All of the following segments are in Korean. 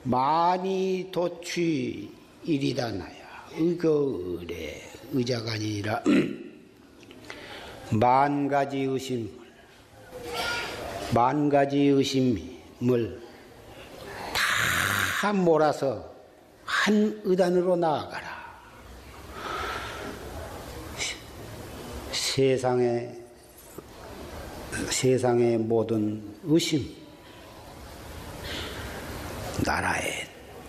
많이 도취 일이다 나야 의거을에 의자가 아니라 만 가지 의심을 다 몰아서 한 의단으로 나아가라. 세상의 모든 의심, 나라의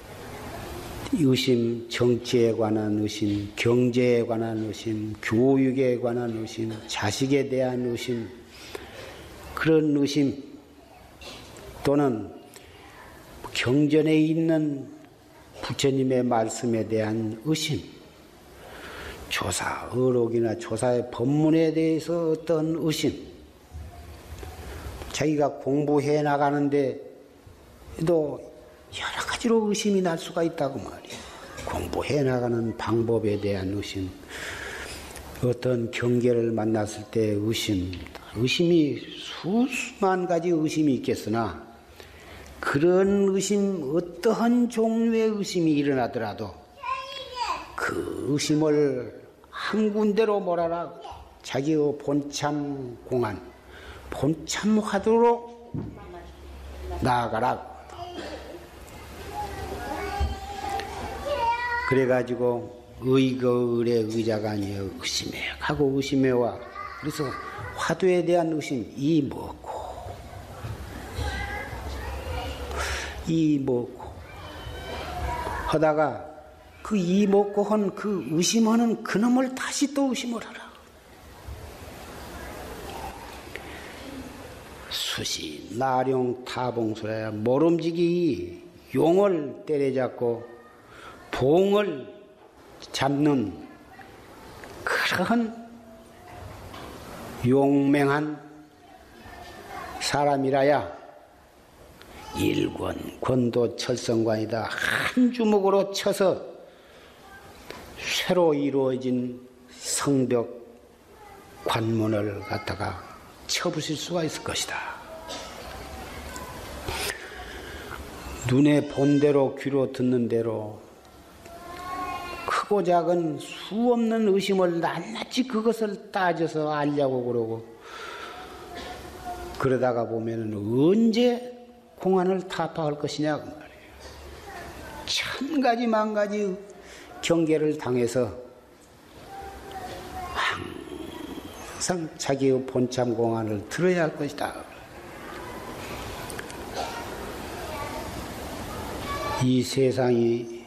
의심, 정치에 관한 의심, 경제에 관한 의심, 교육에 관한 의심, 자식에 대한 의심, 그런 의심 또는 경전에 있는 부처님의 말씀에 대한 의심, 조사, 의록이나 조사의 법문에 대해서 어떤 의심, 자기가 공부해 나가는데 또 여러 가지로 의심이 날 수가 있다고 말이에요. 공부해 나가는 방법에 대한 의심, 어떤 경계를 만났을 때 의심이 수만 가지 의심이 있겠으나 그런 의심, 어떠한 종류의 의심이 일어나더라도 그 의심을 한 군데로 몰아라. 자기의 본참 공안, 본참 화두로 나아가라. 그래가지고 의거을의 의자가 아니에요. 의심해 하고 의심해와. 그래서 화두에 대한 의심, 이 뭐고 하다가 그 이 먹고 한 그 의심하는 그놈을 다시 또 의심을 하라. 수시 나룡 타봉수라. 모름지기 용을 때려잡고 봉을 잡는 그런 용맹한 사람이라야 일권 권도 철성관이다. 한 주먹으로 쳐서 새로 이루어진 성벽 관문을 갖다가 쳐부실 수가 있을 것이다. 눈에 본 대로 귀로 듣는 대로 크고 작은 수 없는 의심을 낱낱이 그것을 따져서 알려고 그러고 그러다가 보면은 언제 공안을 타파할 것이냐 그 말이에요. 천 가지 만 가지 경계를 당해서 항상 자기의 본참 공안을 들어야 할 것이다. 이 세상이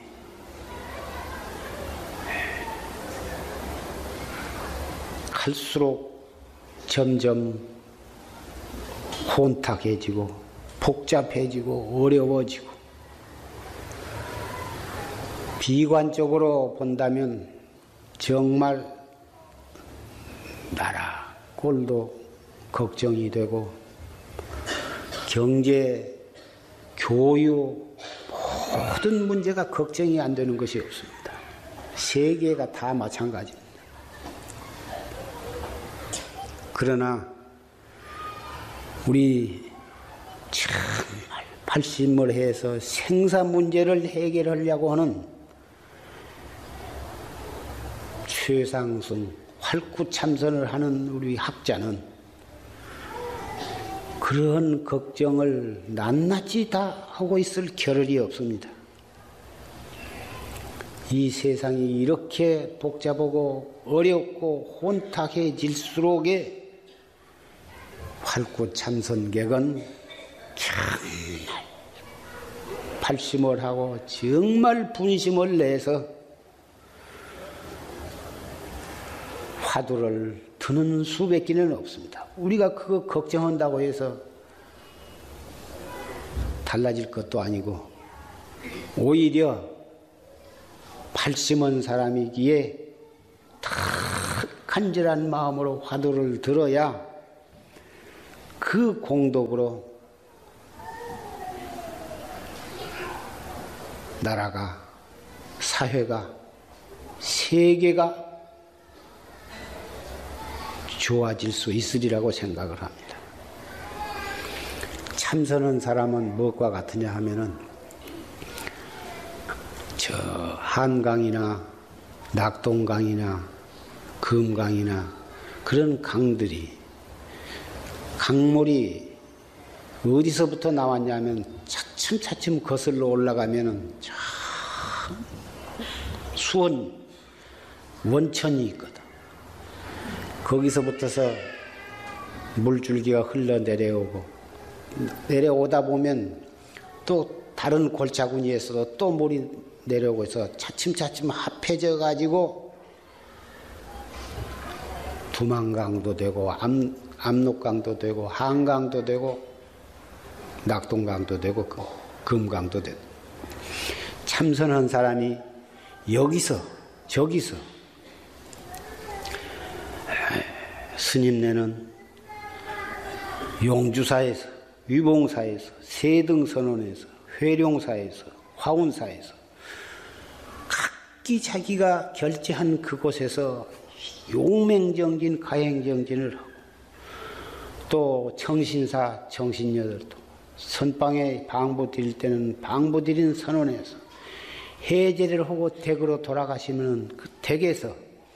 갈수록 점점 혼탁해지고 복잡해지고 어려워지고 비관적으로 본다면 정말 나라 꼴도 걱정이 되고 경제, 교육 모든 문제가 걱정이 안 되는 것이 없습니다. 세계가 다 마찬가지입니다. 그러나 우리 정말 발심을 해서 생사 문제를 해결하려고 하는 최상승 활구참선을 하는 우리 학자는 그런 걱정을 낱낱이 다 하고 있을 겨를이 없습니다. 이 세상이 이렇게 복잡하고 어렵고 혼탁해질수록에 활구참선객은 정말 발심을 하고 정말 분심을 내서 화두를 드는 수밖에는 없습니다. 우리가 그거 걱정한다고 해서 달라질 것도 아니고 오히려 발심한 사람이기에 다 간절한 마음으로 화두를 들어야 그 공덕으로 나라가, 사회가, 세계가 좋아질 수 있으리라고 생각을 합니다. 참선한 사람은 무엇과 같으냐 하면은 저 한강이나 낙동강이나 금강이나 그런 강들이 강물이 어디서부터 나왔냐면 차츰차츰 거슬러 올라가면은 저 수원 원천이 있거든. 거기서부터서 물줄기가 흘러 내려오다 보면 또 다른 골짜구니에서도 또 물이 내려오고 해서 차츰차츰 합해져 가지고 두만강도 되고 압록강도 되고 한강도 되고 낙동강도 되고 금강도 되고 참선한 사람이 여기서 저기서 스님네는 용주사에서 위봉사에서 세등선원에서 회룡사에서 화운사에서 각기 자기가 결제한 그곳에서 용맹정진 가행정진을 하고 또 청신사 청신녀들도 선방에 방부 드릴 때는 방부 드린 선원에서 해제를 하고 댁으로 돌아가시면 그 댁에서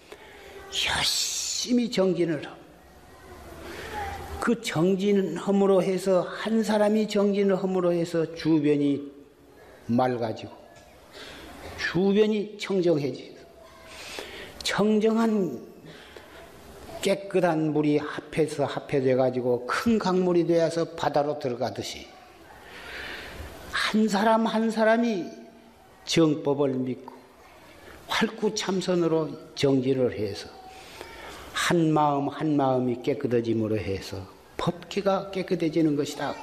열심히 정진을 하고 그 정진함으로 해서 한 사람이 정진을 함으로 해서 주변이 맑아지고 주변이 청정해지고 청정한 깨끗한 물이 합해져 가지고 큰 강물이 되어서 바다로 들어가듯이 한 사람 한 사람이 정법을 믿고 활구참선으로 정진을 해서 한 마음 한 마음이 깨끗해짐으로 해서 법계가 깨끗해지는 것이다.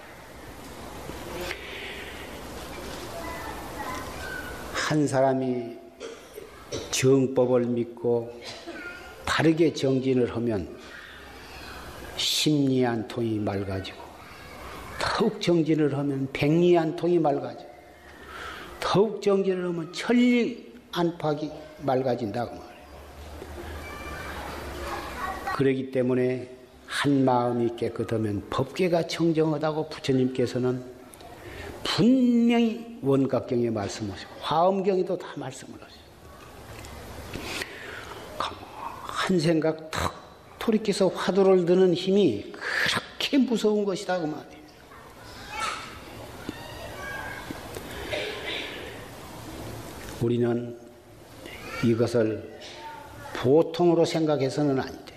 한 사람이 정법을 믿고 바르게 정진을 하면 십리안 통이 맑아지고 더욱 정진을 하면 백리안 통이 맑아지고 더욱 정진을 하면 천리 안팎이 맑아진다고 말해요. 그러기 때문에 한 마음이 깨끗하면 법계가 청정하다고 부처님께서는 분명히 원각경에 말씀하시고 화엄경에도 다 말씀을 하시고 한 생각 턱 돌이켜서 화두를 드는 힘이 그렇게 무서운 것이다 그 말이에요. 우리는 이것을 보통으로 생각해서는 안 돼.